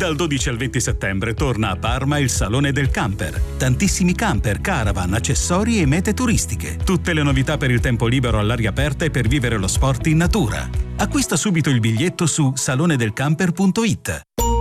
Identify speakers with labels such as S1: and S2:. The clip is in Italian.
S1: Dal 12 al 20 settembre torna a Parma il Salone del Camper. Tantissimi camper, caravan, accessori e mete turistiche. Tutte le novità per il tempo libero all'aria aperta e per vivere lo sport in natura. Acquista subito il biglietto su salonedelcamper.it.